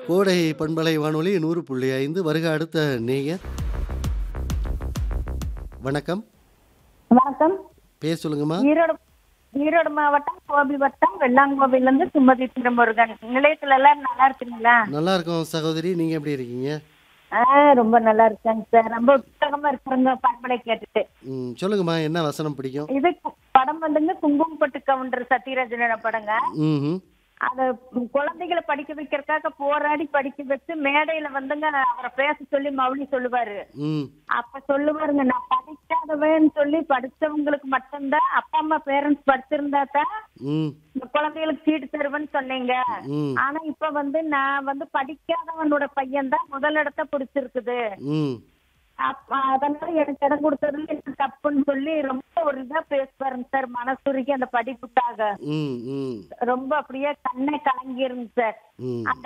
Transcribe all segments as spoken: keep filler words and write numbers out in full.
கோடை பண்பலை வானொலி நூறு புள்ளி ஐந்து. வருக அடுத்த நேயர். வணக்கம். வணக்கம். பேர் சொல்லுங்கம்மா. ஈரோடு ஈரோடு மாவட்டம் கோபி வட்டம் வெள்ளாங்கோவில இருந்து சுமதி திருமுருகன். நிலையத்துல எல்லாம் நல்லா இருக்கீங்களா? நல்லா இருக்கோம் சகோதரி, நீங்க எப்படி இருக்கீங்க? ஆஹ் ரொம்ப நல்லா இருக்காங்க சார். ரொம்ப உற்சாகமா இருக்கிறாங்க பண்பலை கேட்டுட்டு. ம் சொல்லுங்கம்மா, என்ன வசனம் பிடிக்கும்? இது படம் வந்துங்க குங்குமப்பட்டு கவுண்டர் சத்யராஜனோட படங்க. ம் அத குழந்தைகளை படிக்க வைக்கிறதுக்காக போராடி படிக்க வச்சு மேடையில வந்துங்க அவரை பேச சொல்லி மௌலி சொல்லுவாரு. ம் அப்ப சொல்லுவாருங்க, நான் படிக்காதவன்னு சொல்லி படிச்சவங்களுக்கு மட்டும்தான், அப்பா அம்மா பேரண்ட்ஸ் படிச்சிருந்தா தான் ம் இந்த குழந்தைகளுக்கு சீட்டு தருவேன்னு சொன்னீங்க. ம் ஆனா இப்ப வந்து நான் வந்து படிக்காதவனோட பையன் தான் முதல் இடத்த பிடிச்சிருக்குது. ம் அப்ப அதனால எனக்கு இடம் கொடுத்ததுல எனக்கு தப்புன்னு சொல்லி ரொம்ப ஒரு இதா பேசுவாருங்க சார். மனசுருக்கி அந்த படிப்புக்காக ம் ம் ரொம்ப அப்படியே கண்ணை கலங்கிருங்க சார். ம் அந்த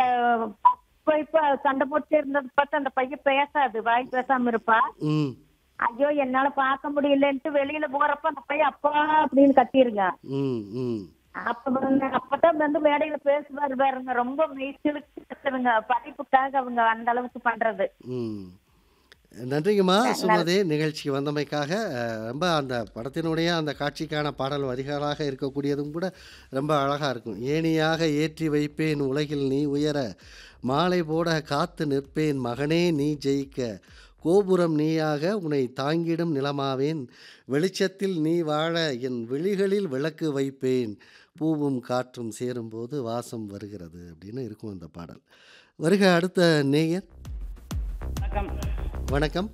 இப்ப சண்டை போட்டு இருந்தது பார்த்து அந்த பையன் பேசாது, வாய் பேசாம இருப்பா. ம் ஐயோ என்னால பார்க்க முடியலன்ட்டு வெளியில போறப்ப அந்த பையன் அப்பா அப்படின்னு கத்திருங்க. ம் ம் அப்ப வந்து அப்பதான் வந்து மேடையில பேசுவாரு பாருங்க. ரொம்ப மெய்சிலுக்கு பேசுறங்க படிப்புக்காக அவங்க அந்த அளவுக்கு பண்றது. ம் நன்றிங்கம்மா சுமதி, நிகழ்ச்சிக்கு வந்தமைக்காக. அஹ், ரொம்ப அந்த படத்தினுடைய அந்த காட்சிக்கான பாடல் வரிகளாக இருக்கக்கூடியதும் கூட ரொம்ப அழகாக இருக்கும். ஏணியாக ஏற்றி வைப்பேன் உலகில் நீ உயர, மாலை போட காத்து நிற்பேன் மகனே நீ ஜெயிக்க, கோபுரம் நீயாக உன்னை தாங்கிடும் நிலமாவேன், வெளிச்சத்தில் நீ வாழ என் விழிகளில் விளக்கு வைப்பேன், பூவும் காற்றும் சேரும்போது வாசம் வருகிறது அப்படின்னு இருக்கும் அந்த பாடல். வருக அடுத்த நேயர். வணக்கம். வணக்கம்.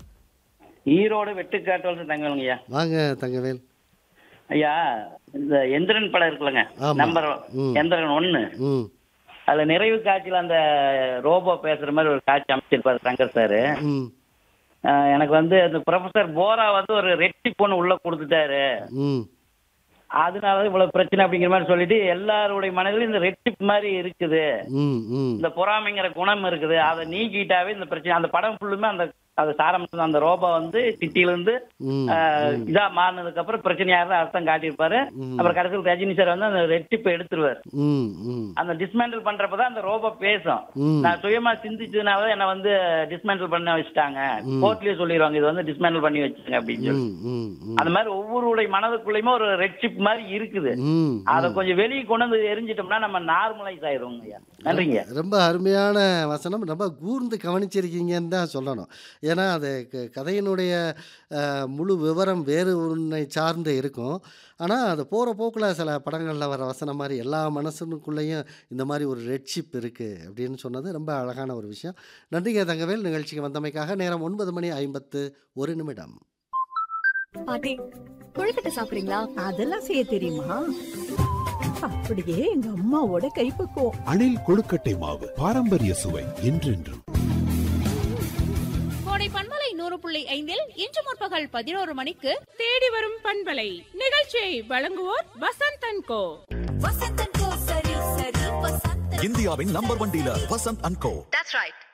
ஈரோடு வெட்டுக்காட்டு தங்கவேலுங்க ஐயா. வாங்க தங்கவேல். ஐயா, இந்த எந்திரன் படம் இருக்குல்லங்க, ஆமா. நம்பர் ம். எந்திரன் ஒண்ணு, ம் அதுல நிறைவு காட்சியில அந்த ரோபோ பேசுற மாதிரி ஒரு காட்சி அமைச்சிருப்பாரு சங்கர் சாரு. ம் அஹ் எனக்கு வந்து அந்த ப்ரொஃபசர் போரா வந்து ஒரு ரெட்டி பொண்ணு உள்ள கொடுத்துட்டாரு, ம் அதனால இவ்வளவு பிரச்சனை அப்படிங்கிற மாதிரி சொல்லிட்டு எல்லாருடைய மனதிலும் இந்த ரெட்டிப் மாதிரி இருக்குது, ம் ம் இந்த பொறாமைங்கிற குணம் இருக்குது, அதை நீக்கிட்டாவே இந்த பிரச்சனை. அந்த படம் ஃபுல்லுமே அந்த அது சாரம்சம் அந்த ரோபோ வந்து சிட்டியிலிருந்து ம் ஆஹ் இதா மாறினதுக்கு அப்புறம் பிரச்சனையா இருந்தா அர்த்தம் காட்டியிருப்பாரு. ம். அப்புறம் கடைசியில் ரஜினி சார் வந்து அந்த ரெட்டிப்பை எடுத்துருவாரு. ம் ம் அந்த டிஸ்மேண்டில் பண்றப்பதான் அந்த ரோபோ பேசும். ம். நான் சுயமா சிந்திச்சதுனால என்ன வந்து டிஸ்மேண்டில் பண்ண வச்சுட்டாங்க, ம். கோர்ட்லயே சொல்லிடுவாங்க இது வந்து டிஸ்மேண்டில் பண்ணி வச்சுங்க அப்படின்னு சொல்லி. ம் ம் ம் அந்த மாதிரி ஒவ்வொருடைய மனதுக்குள்ளயுமே ஒரு ரெட்ஷிப் மாதிரி இருக்குது. ம் அதை கொஞ்சம் வெளியே கொண்டு வந்து எரிஞ்சிட்டோம்னா நம்ம நார்மலைஸ் ஆயிடுவோங்க ஐயா. நன்றிங்க. ரொம்ப அருமையான வசனம், ரொம்ப கூர்ந்து கவனிச்சிருக்கீங்கன்னு தான் சொல்லணும். ஏன்னா அது க- கதையினுடைய அஹ், முழு விவரம் வேறு ஒன்றை சார்ந்து இருக்கும். ஆனால் அது போகிற போக்கில் சில படங்களில் வர வசனம் மாதிரி எல்லா மனசுக்குள்ளேயும் இந்த மாதிரி ஒரு ரெட்ஷிப் இருக்குது அப்படின்னு சொன்னது ரொம்ப அழகான ஒரு விஷயம். நன்றிங்க தங்கவேல், நிகழ்ச்சிக்கு வந்தமைக்காக. நேரம் ஒன்பது மணி ஐம்பத்து ஒரு நிமிடம். பாட்டி, கொழுக்கட்டை சாப்பிடுறீங்களா? அதெல்லாம் செய்ய தெரியுமா? அப்படியே எங்க அம்மாவோட கைப்பக்குவம். அணில் கொழுக்கட்டை மாவு, பாரம்பரிய சுவை என்றென்றும். கோடை பண்பலை நூறு புள்ளி ஐந்தில் இன்று முற்பகல் பதினோரு மணிக்கு தேடி வரும் பண்பலை நிகழ்ச்சியை வழங்குவோர் Vasanth and go. Vasanth and கோ, சரி சரி வசந்த். இந்தியாவின் number one dealer Vasanth and go. That's right.